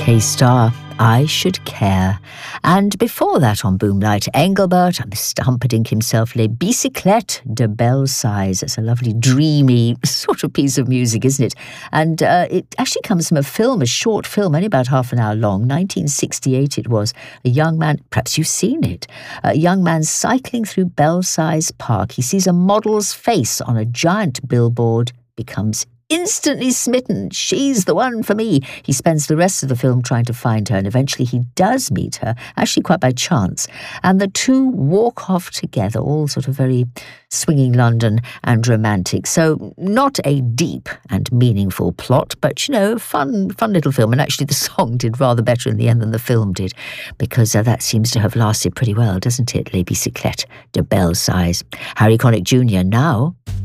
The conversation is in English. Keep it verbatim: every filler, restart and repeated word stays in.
K-Star, I Should Care. And before that on Boomlight, Engelbert and Mister Humperdinck himself, Les Bicyclettes de Belsize. It's a lovely, dreamy sort of piece of music, isn't it? And uh, it actually comes from a film, a short film, only about half an hour long. nineteen sixty-eight it was. A young man, perhaps you've seen it, a young man cycling through Belsize Park. He sees a model's face on a giant billboard, becomes instantly smitten. She's the one for me. He spends the rest of the film trying to find her, and eventually he does meet her, actually quite by chance. And the two walk off together, all sort of very swinging London and romantic. So not a deep and meaningful plot, but, you know, fun, fun little film. And actually the song did rather better in the end than the film did, because uh, that seems to have lasted pretty well, doesn't it? Les Bicyclettes de Belsize. Harry Connick Junior now